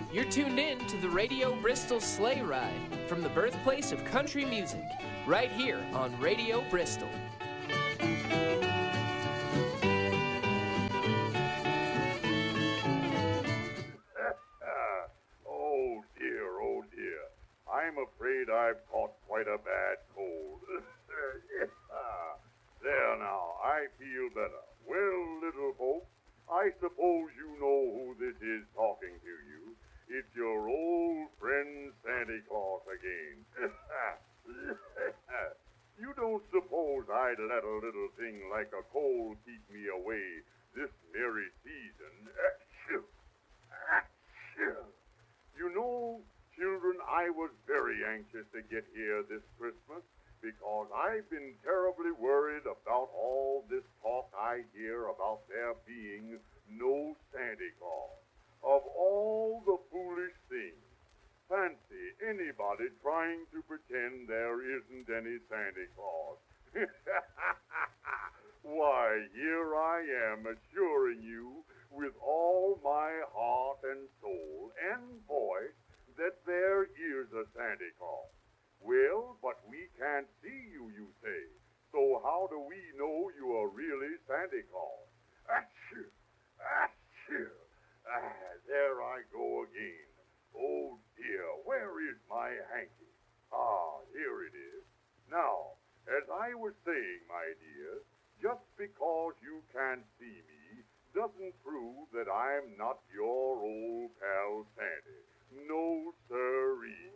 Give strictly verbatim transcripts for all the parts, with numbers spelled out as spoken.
You're tuned in to the Radio Bristol Sleigh Ride from the birthplace of country music, right here on Radio Bristol. Oh dear, oh dear. I'm afraid I've caught quite a bad cold. There now, I feel better. Well, little folks, I suppose you know who this is talking to you. It's your old friend Santa Claus again. You don't suppose I'd let a little thing like a cold keep me away this merry season? Achoo! Achoo! You know, children, I was very anxious to get here this Christmas because I've been terribly worried about all this talk I hear about there being no Santa Claus. Of all the foolish things, fancy anybody trying to pretend there isn't any Santa Claus. Why, here I am assuring you with all my heart and soul and voice that there is a Santa Claus. Well, but we can't see you, you say. So how do we know you are really Santa Claus? Achoo! Achoo! Ah, there I go again. Oh dear, where is my hanky? Ah, here it is. Now, as I was saying, my dear, just because you can't see me doesn't prove that I'm not your old pal Santa. No, sirree.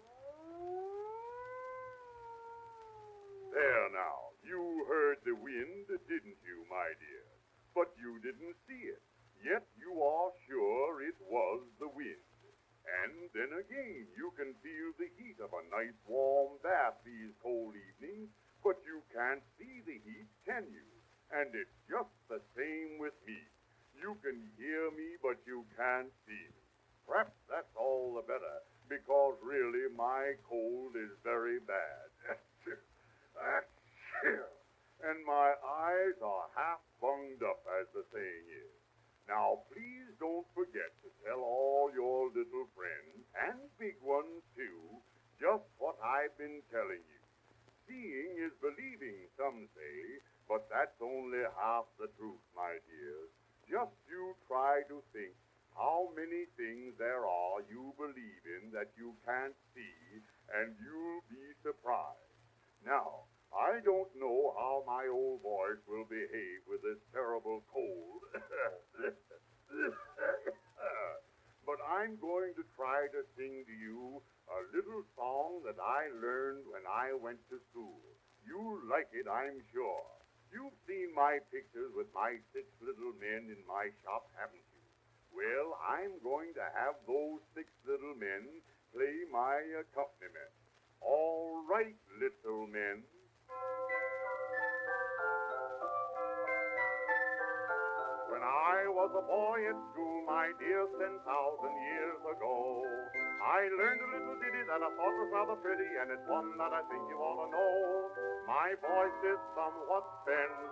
There now, you heard the wind, didn't you, my dear? But you didn't see it. Yet you are sure it was the wind. And then again, you can feel the heat of a nice warm bath these cold evenings, but you can't see the heat, can you? And it's just the same with me. You can hear me, but you can't see me. Perhaps that's all the better, because really my cold is very bad. And my eyes are half bunged up, as the saying is. Now, please don't forget to tell all your little friends, and big ones too, just what I've been telling you. Seeing is believing, some say, but that's only half the truth, my dears. Just you try to think how many things there are you believe in that you can't see, and you'll be surprised. Now, I don't know how my old voice will behave with this terrible cold. But I'm going to try to sing to you a little song that I learned when I went to school. You'll like it, I'm sure. You've seen my pictures with my six little men in my shop, haven't you? Well, I'm going to have those six little men play my accompaniment. All right, little men. When I was a boy at school, my dear, ten thousand years ago, I learned a little ditty that I thought was rather pretty, and it's one that I think you ought to know. My voice is somewhat bent,